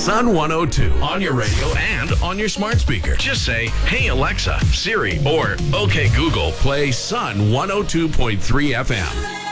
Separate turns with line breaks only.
Sun 102 on your radio and on your smart speaker. Just say, "Hey Alexa, Siri," or "Okay Google, play Sun 102.3 FM."